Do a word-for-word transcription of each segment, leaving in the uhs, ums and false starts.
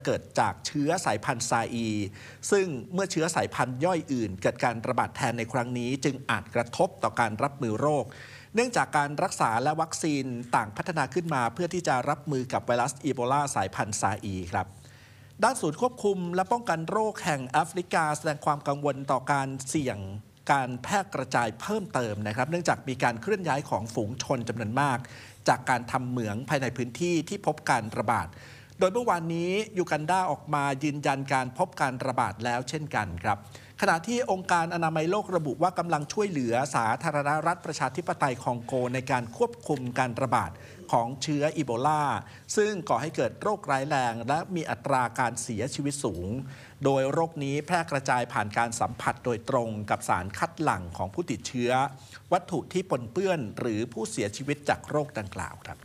เกิดจากเชื้อสายพันธุ์ซาอีซึ่งเมื่อเชื้อสายพันธุ์ย่อยอื่นเกิดการระบาดแทนในครั้งนี้จึงอาจกระทบต่อการรับมือโรคเนื่องจากการรักษาและวัคซีนต่างพัฒนาขึ้นมาเพื่อที่จะรับมือกับไวรัสอีโบลาสายพันธุ์ซาอีครับด้านศูนย์ควบคุมและป้องกันโรคแห่งแอฟริกาแสดงความกังวลต่อการเสี่ยงการแพร่กระจายเพิ่มเติมนะครับเนื่องจากมีการเคลื่อนย้ายของฝูงชนจำนวนมากจากการทำเหมืองภายในพื้นที่ที่พบการระบาดโดยเมื่อวานนี้ยูกันดาออกมายืนยันการพบการระบาดแล้วเช่นกันครับขณะที่องค์การอนามัยโลกระบุว่ากำลังช่วยเหลือสาธารณรัฐประชาธิปไตยคองโกในการควบคุมการระบาดของเชื้ออีโบลาซึ่งก่อให้เกิดโรคร้ายแรงและมีอัตราการเสียชีวิตสูงโดยโรคนี้แพร่กระจายผ่านการสัมผัสโดยตรงกับสารคัดหลั่งของผู้ติดเชื้อวัตถุที่ปนเปื้อนหรือผู้เสียชีวิตจากโรคดังกล่าวครับ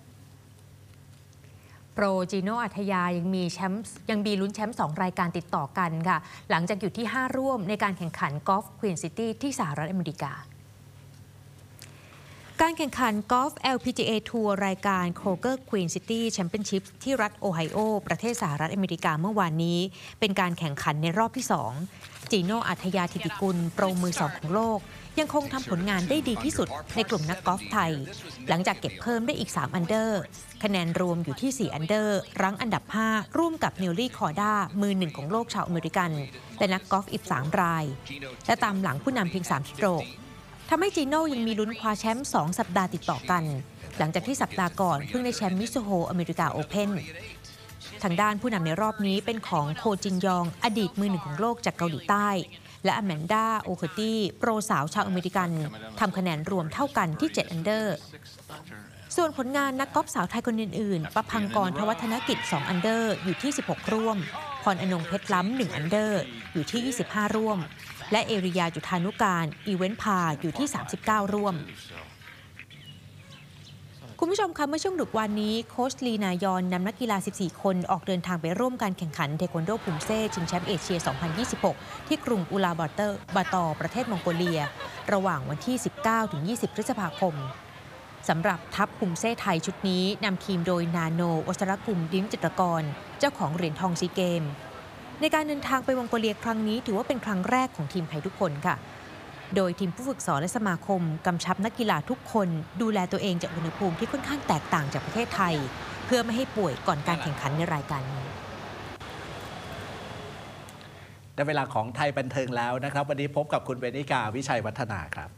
โปรจิโนอัธยายังมีแชมป์ยังมีลุ้นแชมป์สองรายการติดต่อกันค่ะหลังจากอยู่ที่ห้าร่วมในการแข่งขันกอล์ฟควีนซิตี้ที่สหรัฐอเมริกาการแข่งขันกอล์ฟ แอล พี จี เอ ทัวร์รายการ Kroger Queen City Championship ที่รัฐโอไฮโอประเทศสหรัฐอเมริกาเมื่อวานนี้เป็นการแข่งขันในรอบที่สองจิโนอัธยาธิติกุลโปรมือสองของโลกยังคงทำผลงานได้ดีที่สุดในกลุ่มนักกอล์ฟไทยหลังจากเก็บเพิ่มได้อีกสามอันเดอร์คะแนนรวมอยู่ที่สี่อันเดอร์รั้งอันดับห้าร่วมกับเนลลี่คอร์ด้ามือหนึ่งของโลกชาวอเมริกันและนักกอล์ฟอีกสามรายและตามหลังผู้นำเพียงสามสโตรกทำให้จีโน่ยังมีลุ้นคว้าแชมป์สองสัปดาห์ติดต่อกันหลังจากที่สัปดาห์ก่อนเพิ่งได้แชมป์มิซูโฮอเมริกาโอเพ่นทางด้านผู้นำในรอบนี้เป็นของโคจินยองอดีตมือหนึ่งของโลกจากเกาหลีใต้และอแมนดาโอเคอร์ตี้โปรสาวชาวอเมริกันทำคะแนนรวมเท่ากันที่เจ็ดอันเดอร์ส่วนผลงานนักกอล์ฟสาวไทยคนอื่นๆประพังกรทวัฒนกิจสองอันเดอร์อยู่ที่สิบหกร่วมพรอนงเพชรล้ำหนึ่งอันเดอร์อยู่ที่ยี่สิบห้าร่วมและเอริยาจุธานุการอีเวนต์พาอยู่ที่สามสิบเก้าร่วมคุณผู้ชมคะเมื่อช่วงดึกวันนี้โค้ชลีนายอนนำนักกีฬาสิบสี่คนออกเดินทางไปร่วมการแข่งขันเทควันโดภูมิเซ่ชิงแชมป์เอเชียสองพันยี่สิบหกที่กรุงอูลาบาเตอร์บาตอร์ประเทศมองโกเลียระหว่างวันที่สิบเก้าถึงยี่สิบพฤษภาคมสำหรับทัพภูมิเซ่ไทยชุดนี้นำทีมโดยนาโนวสรกุลลิ้มจิตรกรเจ้าของเหรียญทองซีเกมในการเดินทางไปมองโกเลียครั้งนี้ถือว่าเป็นครั้งแรกของทีมไทยทุกคนค่ะโดยทีมผู้ฝึกสอนและสมาคมกำชับนักกีฬาทุกคนดูแลตัวเองจากอุณหภูมิที่ค่อนข้างแตกต่างจากประเทศไทยเพื่อไม่ให้ป่วยก่อนการแข่งขันในรายการนี้ได้เวลาของไทยบันเทิงแล้วนะครับวันนี้พบกับคุณเวนิกาวิชัยวัฒนาครับ